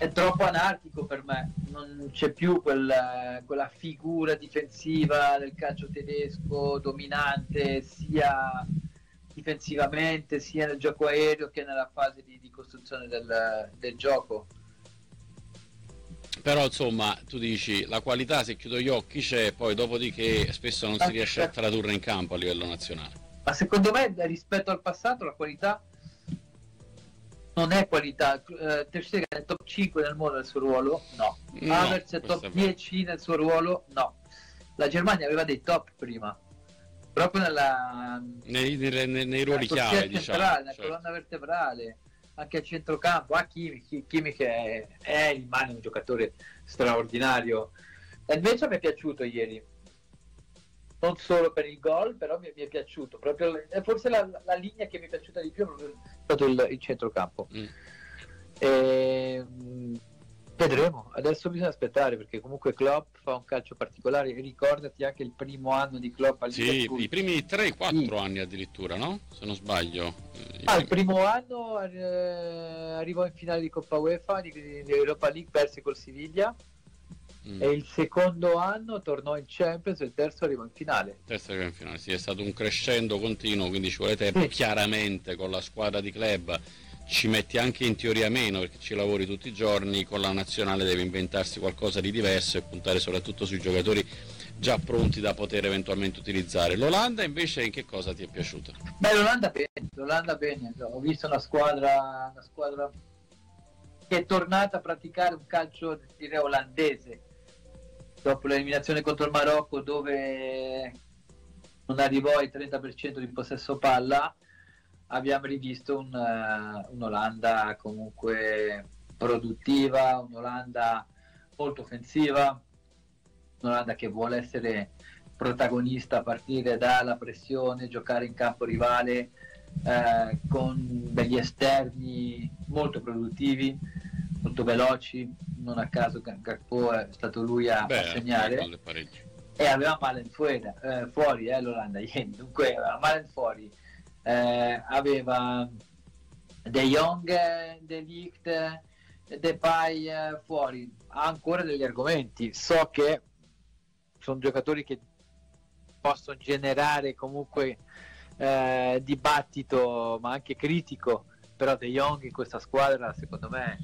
è troppo anarchico per me, non c'è più quella figura difensiva del calcio tedesco dominante sia difensivamente sia nel gioco aereo che nella fase di costruzione del gioco. Però insomma tu dici la qualità se chiudo gli occhi c'è, poi dopodiché spesso non si riesce a tradurre in campo a livello nazionale. Ma secondo me rispetto al passato la qualità non è qualità. Ter Stegen è top 5 nel mondo nel suo ruolo? No. Havertz è top 10 nel suo ruolo? No. La Germania aveva dei top prima, proprio nei ruoli chiave, diciamo, nella colonna vertebrale, anche a centrocampo. Kimmich rimane un giocatore straordinario, e invece mi è piaciuto ieri, non solo per il gol, però mi è piaciuto proprio, forse la linea che mi è piaciuta di più è stato il centrocampo. Vedremo, adesso bisogna aspettare, perché comunque Klopp fa un calcio particolare. Ricordati anche il primo anno di Klopp al Liverpool. I primi 3-4 anni addirittura, no? Se non sbaglio. Il primo anno arrivò in finale di Coppa UEFA, di Europa League, perse col Siviglia. E il secondo anno tornò in Champions, e il terzo arrivò in finale. Sì, è stato un crescendo continuo, quindi ci vuole tempo. Chiaramente con la squadra di club ci metti anche in teoria meno, perché ci lavori tutti i giorni. Con la nazionale deve inventarsi qualcosa di diverso e puntare soprattutto sui giocatori già pronti da poter eventualmente utilizzare. L'Olanda invece in che cosa ti è piaciuta? Beh, l'Olanda bene. Ho visto una squadra che è tornata a praticare un calcio, direi, olandese dopo l'eliminazione contro il Marocco, dove non arrivò ai 30% di possesso palla. Abbiamo rivisto un'Olanda comunque produttiva, un'Olanda molto offensiva, un'Olanda che vuole essere protagonista a partire dalla pressione, giocare in campo rivale, con degli esterni molto produttivi, molto veloci. Non a caso Gakpo è stato lui a segnare, e aveva Malen fuori l'Olanda ieri, dunque aveva Malen fuori, aveva De Jong, De Ligt, Depay fuori. Ha ancora degli argomenti, so che sono giocatori che possono generare comunque dibattito, ma anche critico, però De Jong in questa squadra secondo me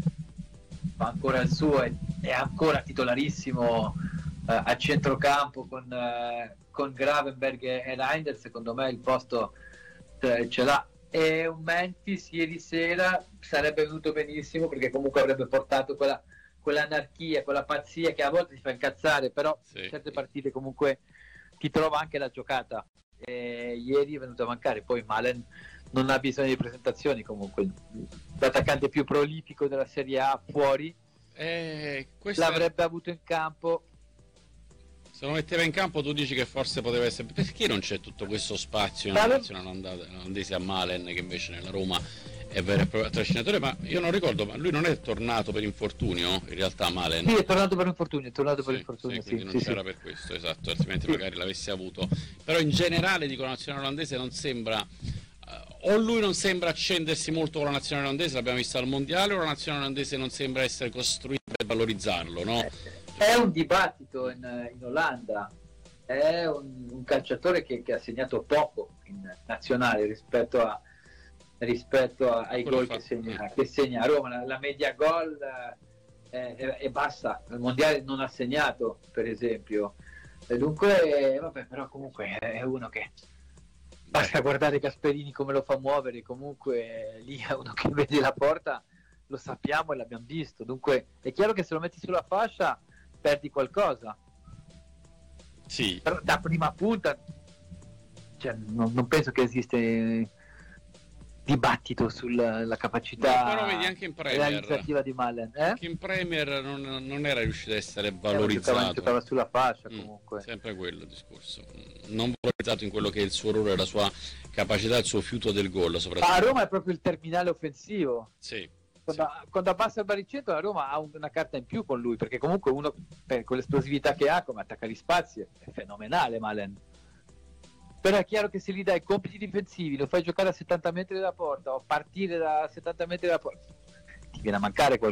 fa ancora il suo, è ancora titolarissimo a centrocampo con Gravenberg e Reinders. Secondo me il posto ce l'ha, e un Memphis ieri sera sarebbe venuto benissimo, perché comunque avrebbe portato quell'anarchia, quella pazzia che a volte ti fa incazzare, però certe partite comunque ti trova anche la giocata, e ieri è venuto a mancare. Poi Malen non ha bisogno di presentazioni, comunque l'attaccante più prolifico della Serie A fuori, l'avrebbe avuto in campo. Se lo metteva in campo, tu dici che forse poteva essere. Perché non c'è tutto questo spazio nella nazionale olandese a Malen, che invece nella Roma è vero e proprio trascinatore? Ma io non ricordo, ma lui non è tornato per infortunio in realtà Malen? Sì, è tornato per infortunio, quindi non c'era per questo, esatto, altrimenti magari l'avessi avuto. Però in generale dico, la nazionale olandese non sembra, o lui non sembra accendersi molto con la nazionale olandese, l'abbiamo visto al mondiale, o la nazionale olandese non sembra essere costruita per valorizzarlo, no? È un dibattito in Olanda, è un calciatore che ha segnato poco in nazionale rispetto ai gol che segna a Roma. La media gol è bassa, al mondiale non ha segnato, per esempio, e dunque però comunque è uno che basta guardare Gasperini come lo fa muovere, comunque lì è uno che vede la porta, lo sappiamo e l'abbiamo visto. Dunque è chiaro che se lo metti sulla fascia perdi qualcosa. Sì. Però da prima punta, cioè, non penso che esiste dibattito sulla capacità realizzativa di Malen. Che in Premier non era riuscito a essere valorizzato. Giocava sulla fascia comunque. Sempre quello il discorso. Non valorizzato in quello che è il suo ruolo e la sua capacità, il suo fiuto del gol soprattutto. Ma a Roma è proprio il terminale offensivo. Sì. Quando abbassa il baricentro la Roma ha una carta in più con lui, perché comunque uno con l'esplosività che ha come attacca gli spazi è fenomenale Malen. Però è chiaro che se gli dai compiti difensivi, lo fai giocare a 70 metri dalla porta o partire da 70 metri dalla porta, ti viene a mancare